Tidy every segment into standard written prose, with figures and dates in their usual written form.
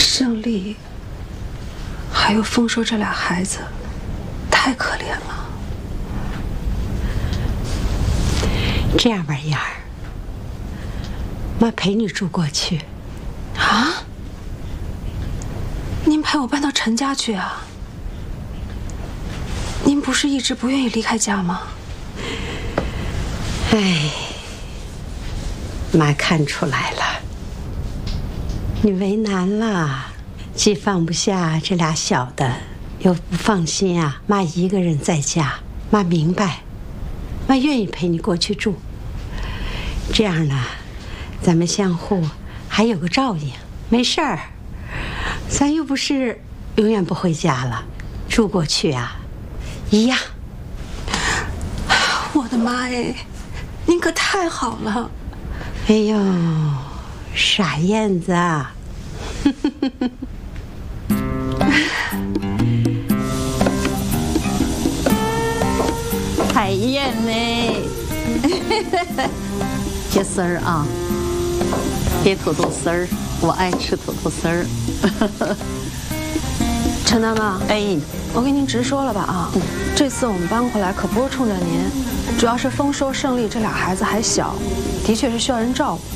胜利还有丰收这俩孩子，太可怜了。 这样吧，燕儿，妈陪你住过去。 啊？您陪我搬到陈家去啊？您不是一直不愿意离开家吗？ 哎，妈看出来了，你为难了，既放不下这俩小的，又不放心啊。妈一个人在家，妈明白，妈愿意陪你过去住。这样呢，咱们相互还有个照应，没事儿。咱又不是永远不回家了，住过去啊，一样。 我的妈哎，您可太好了！ 哎呦，傻燕子啊！ 海燕呢？这丝儿啊，给土豆丝儿，我爱吃土豆丝儿。 陈大妈， 哎， 我跟您直说了吧啊，这次我们搬回来可不是冲着您，主要是丰收、胜利这俩孩子还小，的确是需要人照顾。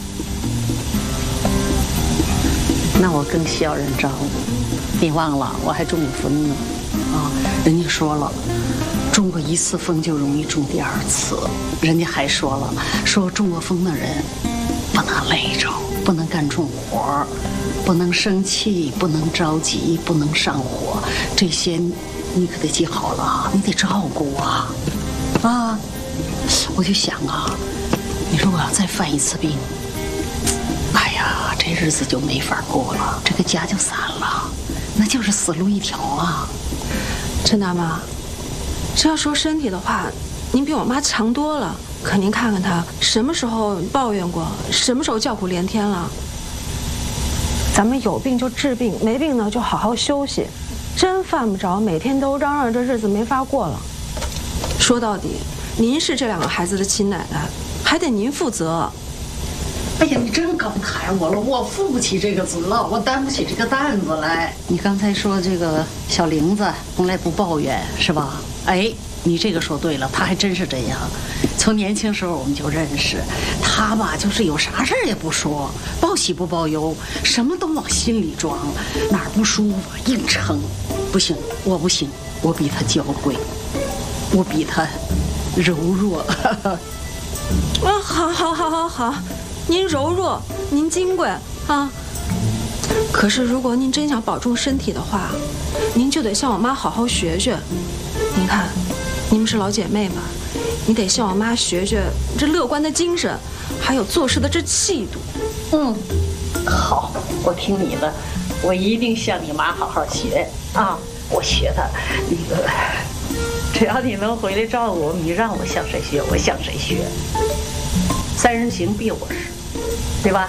那我更需要人照顾。你忘了，我还中过风呢。啊，人家说了，中过一次风就容易中第二次。人家还说了，说中过风的人不能累着，不能干重活，不能生气，不能着急，不能上火，这些你可得记好了，你得照顾啊！啊，我就想啊，你如果要再犯一次病，哎呀，这日子就没法过了，这个家就散了，那就是死路一条啊！ 陈大妈，这要说身体的话，您比我妈强多了。可您看看她，什么时候抱怨过？什么时候叫苦连天了？咱们有病就治病，没病呢就好好休息。真犯不着每天都嚷嚷，这日子没法过了。说到底，您是这两个孩子的亲奶奶，还得您负责。 哎呀，你真感慨我了，我负不起这个责，我担不起这个担子来。你刚才说这个小玲子从来不抱怨，是吧？哎，你这个说对了，她还真是这样。从年轻时候我们就认识，她吧就是有啥事儿也不说，报喜不报忧，什么都往心里装，哪儿不舒服硬撑。不行，我不行，我比她娇贵，我比她柔弱。 啊，好，您柔弱，您金贵啊。可是如果您真想保重身体的话，您就得向我妈好好学学。您看，你们是老姐妹嘛，你得向我妈学学这乐观的精神，还有做事的这气度。 嗯，好，我听你的，我一定向你妈好好学啊！我学她，那个，只要你能回来照顾我，你让我向谁学，我向谁学。三人行必有我师，对吧？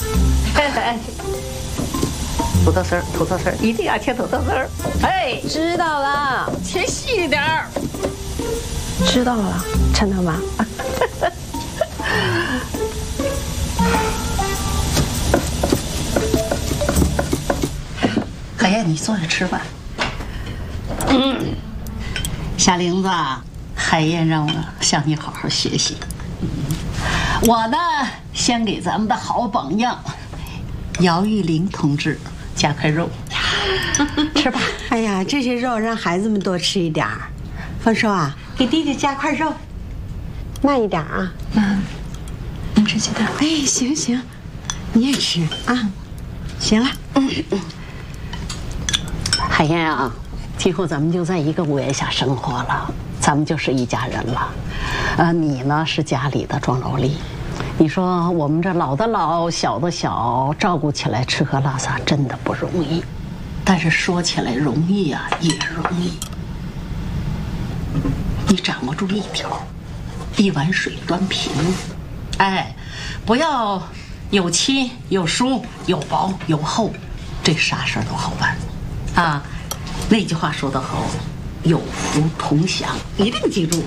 土豆丝儿，一定要切土豆丝儿。哎， 知道了， 切细一点儿。 知道了，陈大妈。 海燕，你坐着吃吧。小玲子，海燕让我向你好好学习。我呢，先给咱们的好榜样姚玉玲同志加块肉，吃吧。 哎呀，这些肉让孩子们多吃一点儿。丰收啊，给弟弟加块肉，慢一点啊。 您吃鸡蛋。 哎，行，你也吃啊。行了。 海燕啊，今后咱们就在一个屋檐下生活了，咱们就是一家人了。你呢是家里的壮劳力，你说我们这老的老，小的小，照顾起来吃喝拉撒真的不容易。但是说起来容易啊，也容易。你掌握住一条，一碗水端平，哎，不要有轻有疏，有薄有厚，这啥事儿都好办。啊，那句话说得好，有福同享，一定记住。